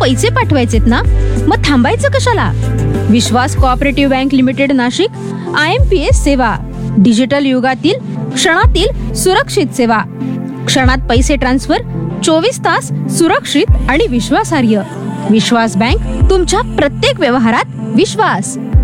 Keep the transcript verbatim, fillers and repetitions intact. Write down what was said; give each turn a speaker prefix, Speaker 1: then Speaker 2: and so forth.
Speaker 1: पैसे पाठवायचेत ना, मग थांबायचं कशाला? विश्वास cooperative bank limited Nashik, I am P S सेवा, डिजिटल युगातील क्षणातील सुरक्षित सेवा. क्षणात पैसे ट्रान्सफर, चोवीस तास सुरक्षित आणि विश्वासार्ह. विश्वास बँक, तुमच्या प्रत्येक व्यवहारात विश्वास.